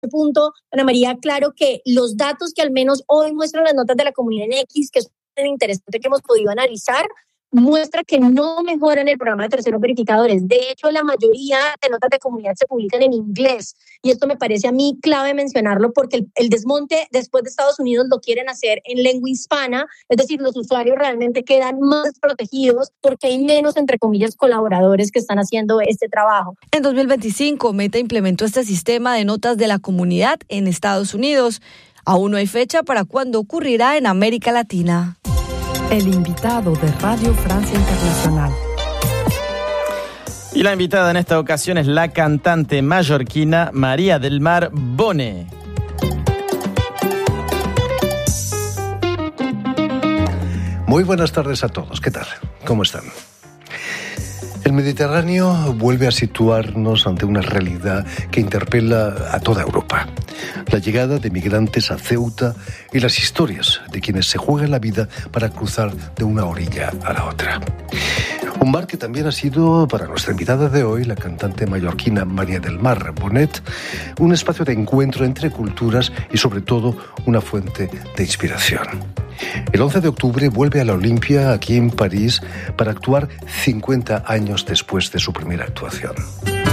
punto, Ana María, claro que los datos que al menos hoy muestran las notas de la comunidad en X, que es interesante que hemos podido analizar, muestra que no mejoran el programa de terceros verificadores. De hecho, la mayoría de notas de comunidad se publican en inglés. Y esto me parece a mí clave mencionarlo porque el desmonte después de Estados Unidos lo quieren hacer en lengua hispana. Es decir, los usuarios realmente quedan más protegidos porque hay menos, entre comillas, colaboradores que están haciendo este trabajo. En 2025, Meta implementó este sistema de notas de la comunidad en Estados Unidos. Aún no hay fecha para cuándo ocurrirá en América Latina. El invitado de Radio Francia Internacional. Y la invitada en esta ocasión es la cantante mallorquina María del Mar Bonet. Muy buenas tardes a todos. ¿Qué tal? ¿Cómo están? El Mediterráneo vuelve a situarnos ante una realidad que interpela a toda Europa. La llegada de migrantes a Ceuta y las historias de quienes se juegan la vida para cruzar de una orilla a la otra. Un mar que también ha sido, para nuestra invitada de hoy, la cantante mallorquina María del Mar Bonet, un espacio de encuentro entre culturas y, sobre todo, una fuente de inspiración. El 11 de octubre vuelve a la Olympia, aquí en París, para actuar 50 años después de su primera actuación.